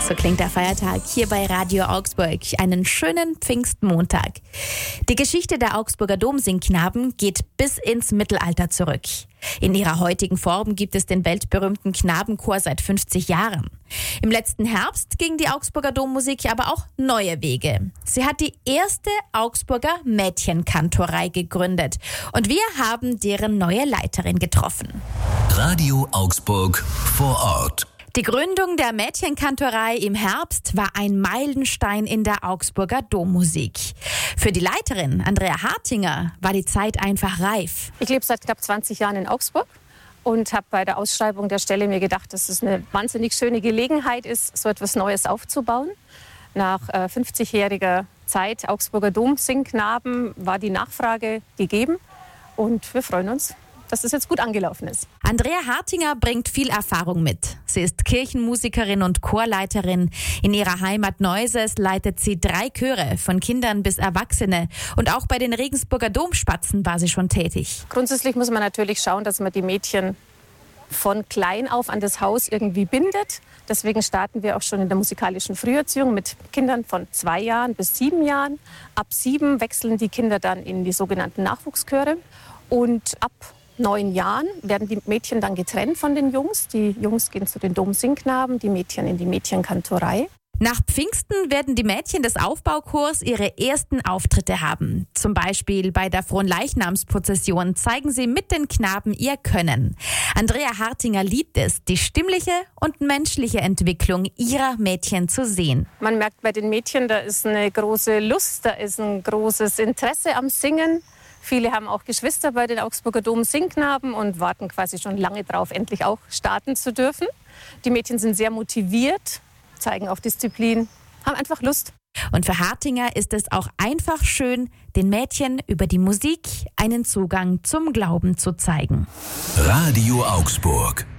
So klingt der Feiertag hier bei Radio Augsburg. Einen schönen Pfingstmontag. Die Geschichte der Augsburger Domsingknaben geht bis ins Mittelalter zurück. In ihrer heutigen Form gibt es den weltberühmten Knabenchor seit 50 Jahren. Im letzten Herbst ging die Augsburger Dommusik aber auch neue Wege. Sie hat die erste Augsburger Mädchenkantorei gegründet. Und wir haben deren neue Leiterin getroffen. Radio Augsburg vor Ort. Die Gründung der Mädchenkantorei im Herbst war ein Meilenstein in der Augsburger Dommusik. Für die Leiterin Andrea Hartinger war die Zeit einfach reif. Ich lebe seit knapp 20 Jahren in Augsburg und habe bei der Ausschreibung der Stelle mir gedacht, dass es eine wahnsinnig schöne Gelegenheit ist, so etwas Neues aufzubauen. Nach 50-jähriger Zeit Augsburger Domsingknaben war die Nachfrage gegeben und wir freuen uns, dass es jetzt gut angelaufen ist. Andrea Hartinger bringt viel Erfahrung mit. Sie ist Kirchenmusikerin und Chorleiterin. In ihrer Heimat Neuses leitet sie 3 Chöre, von Kindern bis Erwachsene. Und auch bei den Regensburger Domspatzen war sie schon tätig. Grundsätzlich muss man natürlich schauen, dass man die Mädchen von klein auf an das Haus irgendwie bindet. Deswegen starten wir auch schon in der musikalischen Früherziehung mit Kindern von 2 Jahren bis 7 Jahren. Ab 7 wechseln die Kinder dann in die sogenannten Nachwuchschöre. Und ab 9 Jahren werden die Mädchen dann getrennt von den Jungs. Die Jungs gehen zu den Domsingknaben, die Mädchen in die Mädchenkantorei. Nach Pfingsten werden die Mädchen des Aufbauchors ihre ersten Auftritte haben. Zum Beispiel bei der Fronleichnamsprozession zeigen sie mit den Knaben ihr Können. Andrea Hartinger liebt es, die stimmliche und menschliche Entwicklung ihrer Mädchen zu sehen. Man merkt bei den Mädchen, da ist eine große Lust, da ist ein großes Interesse am Singen. Viele haben auch Geschwister bei den Augsburger Domsingknaben und warten quasi schon lange drauf, endlich auch starten zu dürfen. Die Mädchen sind sehr motiviert, zeigen auch Disziplin, haben einfach Lust. Und für Hartinger ist es auch einfach schön, den Mädchen über die Musik einen Zugang zum Glauben zu zeigen. Radio Augsburg.